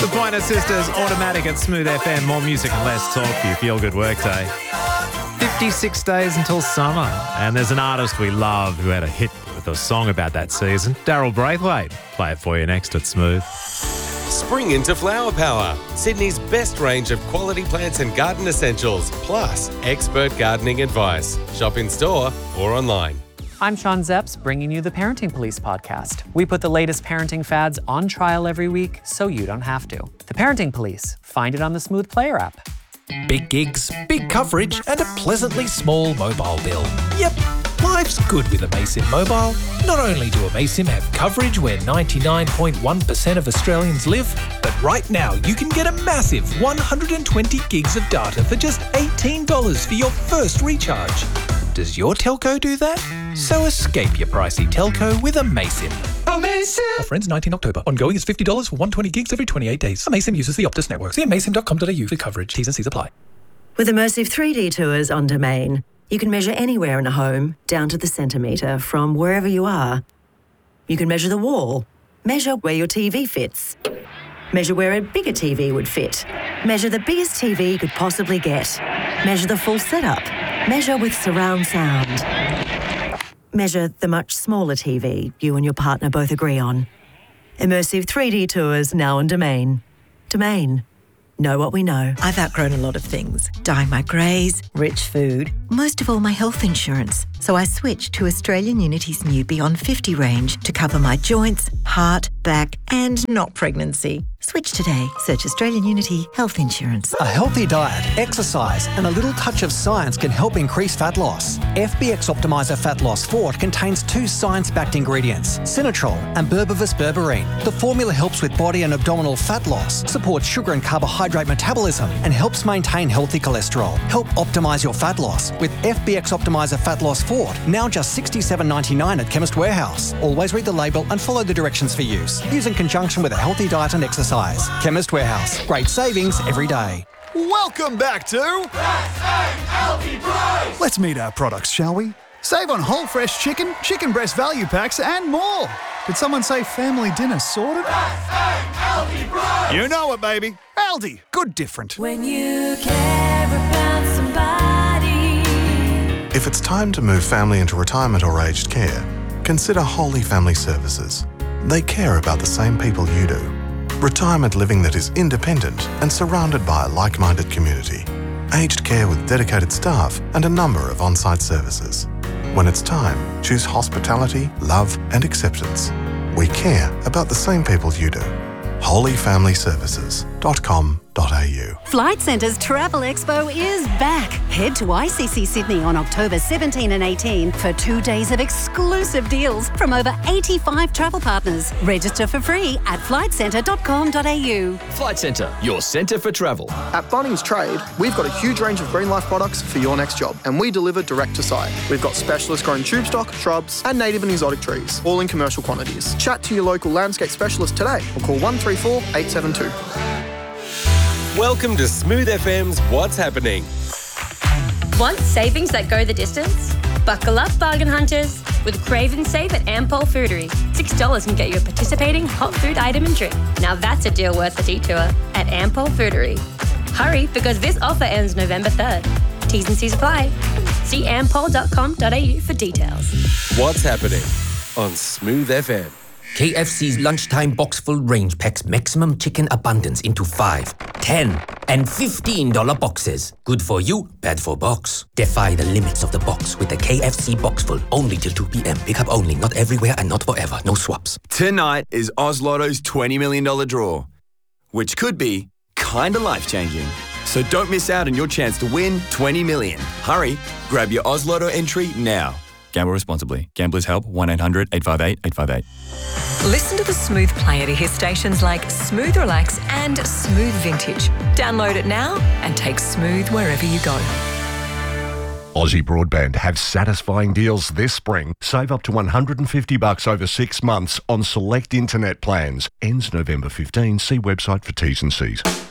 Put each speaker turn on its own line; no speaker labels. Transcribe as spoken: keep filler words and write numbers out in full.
The Pointer Sisters, Automatic at Smooth F M. More music and less talk for your feel-good workday. fifty-six days until summer. And there's an artist we love who had a hit with a song about that season. Daryl Braithwaite. Play it for you next at Smooth.
Spring into Flower Power, Sydney's best range of quality plants and garden essentials, plus expert gardening advice. Shop in store or online.
I'm Sean Zepps, bringing you the Parenting Police podcast. We put the latest parenting fads on trial every week so you don't have to. The Parenting Police. Find it on the Smooth Player app.
Big gigs, big coverage, and a pleasantly small mobile bill. Yep, life's good with Amaysim Mobile. Not only do Amaysim have coverage where ninety-nine point one percent of Australians live, but right now you can get a massive one hundred twenty gigs of data for just eighteen dollars for your first recharge. Does your telco do that? So escape your pricey telco with Amaysim. Amaysim! Offer ends nineteenth October. Ongoing is fifty dollars for one hundred twenty gigs every twenty-eight days. Amaysim uses the Optus network. See amaysim dot com dot a u for coverage. T's and C's apply.
With immersive three D tours on Domain, you can measure anywhere in a home, down to the centimetre, from wherever you are. You can measure the wall, measure where your T V fits, measure where a bigger T V would fit, measure the biggest T V you could possibly get, measure the full setup, measure with surround sound, measure the much smaller T V you and your partner both agree on. Immersive three D tours now on Domain. Domain. Know what we know.
I've outgrown a lot of things. Dyeing my greys, rich food, most of all my health insurance. So I switched to Australian Unity's new Beyond fifty range to cover my joints, heart, back and not pregnancy. Switch today. Search Australian Unity Health Insurance.
A healthy diet, exercise and a little touch of science can help increase fat loss. F B X Optimizer Fat Loss Forte contains two science-backed ingredients, Sinatrol and Berberis berberine. The formula helps with body and abdominal fat loss, supports sugar and carbohydrate metabolism and helps maintain healthy cholesterol. Help optimise your fat loss with F B X Optimizer Fat Loss Forte, now just sixty-seven dollars ninety-nine at Chemist Warehouse. Always read the label and follow the directions for use. Use in conjunction with a healthy diet and exercise. Chemist Warehouse. Great savings every day.
Welcome back to Healthy Price. Let's meet our products, shall we? Save on whole fresh chicken, chicken breast value packs and more. Did someone say family dinner sorted? Healthy Price. You know it, baby. Aldi. Good different.
When you care about somebody.
If it's time to move family into retirement or aged care, consider Holy Family Services. They care about the same people you do. Retirement living that is independent and surrounded by a like-minded community. Aged care with dedicated staff and a number of on-site services. When it's time, choose hospitality, love and acceptance. We care about the same people you do. holy family services dot com dot a u.
Flight Centre's Travel Expo is back. Head to I C C Sydney on October seventeenth and eighteenth for two days of exclusive deals from over eighty-five travel partners. Register for free at flight centre dot com dot a u.
Flight Centre, your centre for travel.
At Bunnings Trade, we've got a huge range of Green Life products for your next job, and we deliver direct to site. We've got specialist grown tube stock, shrubs, and native and exotic trees, all in commercial quantities. Chat to your local landscape specialist today or call one three four, eight seven two.
Welcome to Smooth F M's What's Happening.
Want savings that go the distance? Buckle up, bargain hunters. With Crave and Save at Ampol Foodery. six dollars can get you a participating hot food item and drink. Now that's a deal worth a detour at Ampol Foodery. Hurry, because this offer ends November third. T's and C's apply. See ampol dot com dot a u for details.
What's Happening on Smooth F M.
K F C's lunchtime box-full range packs maximum chicken abundance into five, ten, and fifteen dollar boxes. Good for you, bad for box. Defy the limits of the box with the K F C Boxful. Only till two p.m. Pick up only, not everywhere and not forever. No swaps.
Tonight is Oz Lotto's twenty million dollars draw, which could be kinda life-changing. So don't miss out on your chance to win twenty million dollars. Hurry, grab your Oz Lotto entry now.
Gamble responsibly. Gamblers help one eight hundred eight five eight eight five eight.
Listen to the Smooth Player to hear stations like Smooth Relax and Smooth Vintage. Download it now and take Smooth wherever you go.
Aussie Broadband have satisfying deals this spring. Save up to one hundred fifty bucks over six months on select internet plans. Ends November fifteenth. See website for T's and C's.